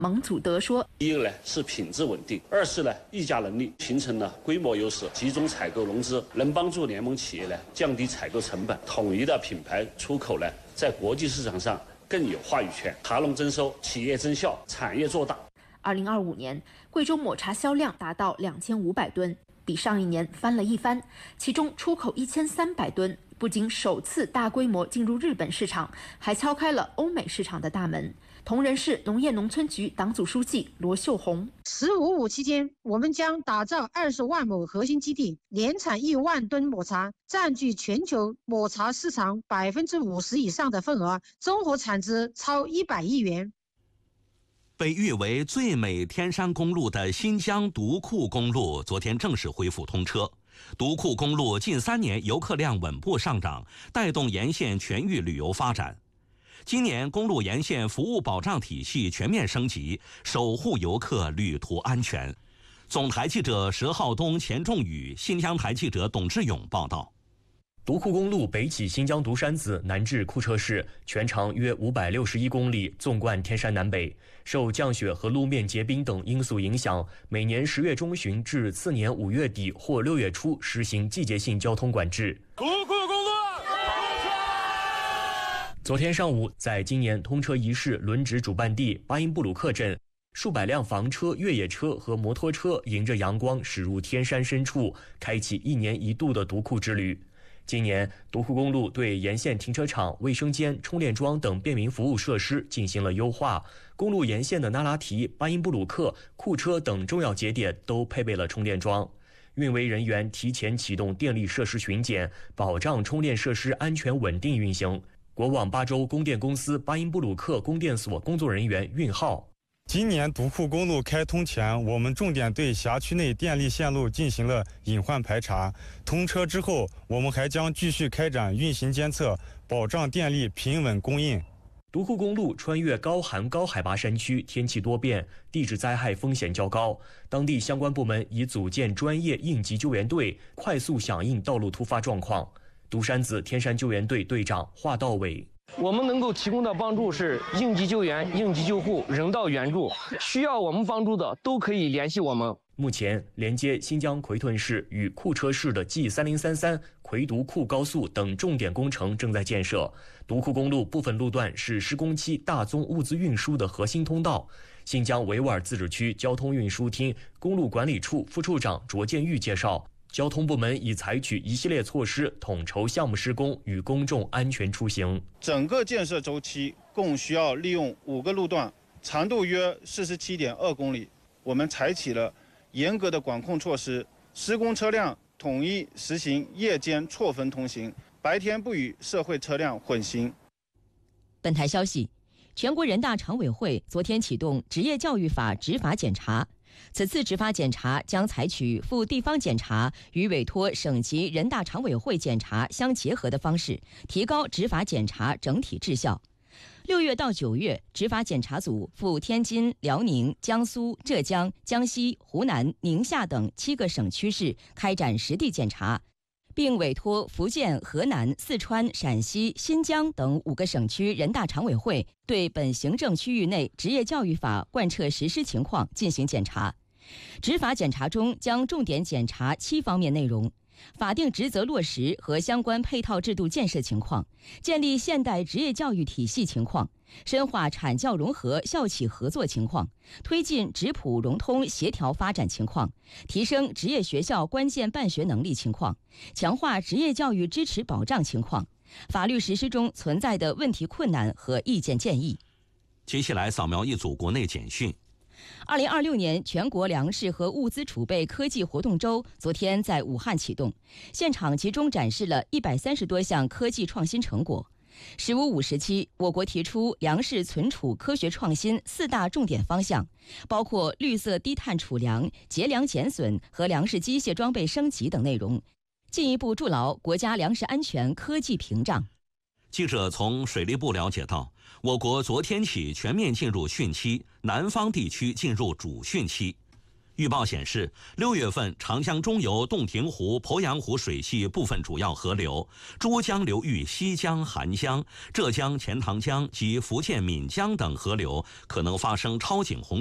蒙祖德说：“ 第一个呢是品质稳定，二是呢议价能力形成了规模优势，集中采购融资，能帮助联盟企业呢降低采购成本，统一的品牌出口呢在国际市场上更有话语权，茶农增收，企业增效，产业做大。” 2025年，贵州抹茶销量达到2500吨，比上一年翻了一番，其中出口1300吨。 不仅首次大规模进入日本市场，还敲开了欧美市场的大门。铜仁市农业农村局党组书记罗秀红 ，“15+5”期间，我们将打造20万亩核心基地，年产1万吨抹茶，占据全球抹茶市场50%以上的份额，综合产值超100亿元。 被誉为最美天山公路的新疆独库公路，昨天正式恢复通车。独库公路近3年游客量稳步上涨，带动沿线全域旅游发展。今年公路沿线服务保障体系全面升级，守护游客旅途安全。总台记者佘浩东、钱仲宇，新疆台记者董志勇报道。 独库公路北起新疆独山子，南至库车市，全长约561公里，纵贯天山南北。受降雪和路面结冰等因素影响，每年10月中旬至次年5月底或6月初实行季节性交通管制。 独库公路昨天上午，在今年通车仪式轮值主办地巴音布鲁克镇，数百辆房车、越野车和摩托车迎着阳光驶入天山深处，开启1年1度的独库之旅。 今年，独库公路对沿线停车场、卫生间、充电桩等便民服务设施进行了优化。公路沿线的那拉提、巴音布鲁克、库车等重要节点都配备了充电桩。运维人员提前启动电力设施巡检，保障充电设施安全稳定运行。国网巴州供电公司巴音布鲁克供电所工作人员运浩。 今年独库公路开通前，我们重点对辖区内电力线路进行了隐患排查。通车之后，我们还将继续开展运行监测，保障电力平稳供应。 独库公路穿越高寒高海拔山区，天气多变，地质灾害风险较高。当地相关部门已组建专业应急救援队，快速响应道路突发状况。独山子天山救援队队长华道伟。 我们能够提供的帮助是应急救援、应急救护、人道援助，需要我们帮助的都可以联系我们。 目前，连接新疆奎屯市与库车市的 G3033、奎独库高速等重点工程正在建设。独库公路部分路段是施工期大宗物资运输的核心通道。新疆维吾尔自治区交通运输厅公路管理处副处长卓建玉介绍。 交通部门已采取一系列措施，统筹项目施工与公众安全出行。 整个建设周期共需要利用5个路段，长度约47.2公里。我们采取了严格的管控措施，施工车辆统一实行夜间错峰通行，白天不与社会车辆混行。 本台消息，全国人大常委会昨天启动职业教育法执法检查。 此次执法检查将采取赴地方检查与委托省级人大常委会检查相结合的方式，提高执法检查整体质效。6月到9月，执法检查组赴天津、辽宁、江苏、浙江、江西、湖南、宁夏等7个省区市开展实地检查，并委托福建、河南、四川、陕西、新疆等5个省区人大常委会对本行政区域内职业教育法贯彻实施情况进行检查。执法检查中将重点检查7方面内容：法定职责落实和相关配套制度建设情况，建立现代职业教育体系情况，深化产教融合校企合作情况，推进职普融通协调发展情况，提升职业学校关键办学能力情况，强化职业教育支持保障情况，法律实施中存在的问题困难和意见建议。 接下来扫描一组国内简讯。 2026年全国粮食和物资储备科技活动周昨天在武汉启动，现场集中展示了130多项科技创新成果。“15+5”时期，我国提出粮食存储科学创新4大重点方向，包括绿色低碳储粮、节粮减损和粮食机械装备升级等内容，进一步筑牢国家粮食安全科技屏障。 记者从水利部了解到，我国昨天起全面进入汛期，南方地区进入主汛期。 预报显示，6月份长江中游洞庭湖、鄱阳湖水系部分主要河流、珠江流域西江、韩江、浙江钱塘江及福建闽江等河流可能发生超警洪